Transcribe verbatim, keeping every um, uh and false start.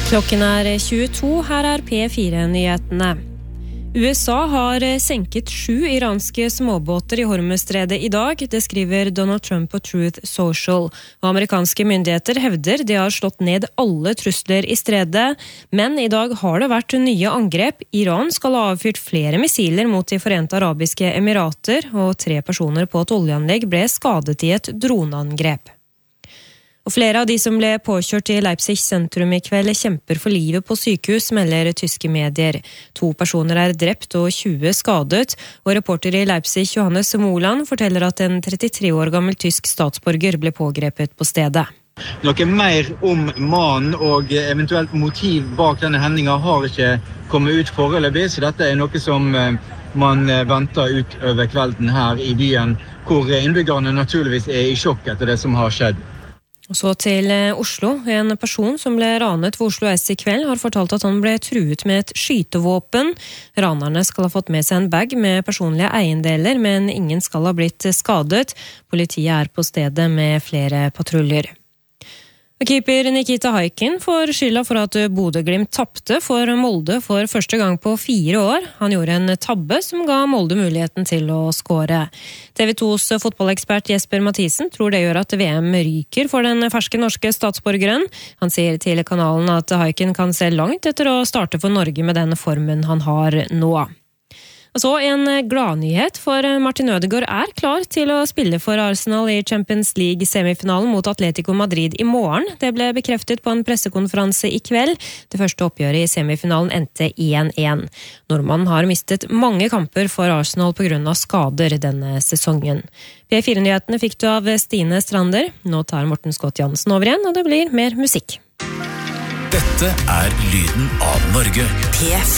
Klokken er tjueto, her er P fire-nyhetene. U S A har senket sju iranske småbåter i Hormuzstredet i dag, det skriver Donald Trump på Truth Social. Og amerikanske myndigheter hevder de har slått ned alle trusler i stredet, men i dag har det vært nye angrep. Iran skal ha avfyrt flere missiler mot de Forente Arabiske Emirater, og tre personer på et oljeanlegg ble skadet i et droneangrep. Og flere av de som ble påkjørt i Leipzig sentrum i kveld kjemper for livet på sykehus, melder tyske medier. To personer er drept og tjue skadet, og reporter i Leipzig Johannes Moland forteller at en trettitre år gammel tysk statsborger ble pågrepet på stedet. Noe mer om mannen og eventuelt motiv bak denne hendingen har ikke kommet ut foreløpig, så dette er noe som man venter ut over kvelden her i byen, hvor innbyggerne naturligvis er i sjokk etter det som har skjedd. Og så til Oslo. En person som ble ranet ved Oslo S i kveld har fortalt at han ble truet med et skytevåpen. Ranerne skal ha fått med seg en bag med personlige eiendeler, men ingen skal ha blitt skadet. Politiet er på stedet med flere patruljer. Keeper Nikita Haikin får skylda for at Bodø/Glimt tappte for Molde for første gang på fire år. Han gjorde en tabbe som ga Molde muligheten til å skåre. T V tos fotballekspert Jesper Mathisen tror det gjør at V M ryker for den ferske norske statsborgeren. Han sier til kanalen at Haikin kan se langt etter å starte for Norge med den formen han har nå. Og så en gladnyhet, for Martin Ødegaard er klar til å spille for Arsenal i Champions League-semifinalen mot Atletico Madrid i morgen. Det ble bekreftet på en pressekonferanse i kveld. Det første oppgjøret i semifinalen endte én én. Nordmannen har mistet mange kamper for Arsenal på grunn av skader denne sesongen. P fire-nyhetene fikk du av Stine Strander. Nå tar Morten Scott Jansen over igjen, og det blir mer musikk. Dette er lyden av Norge. P fire.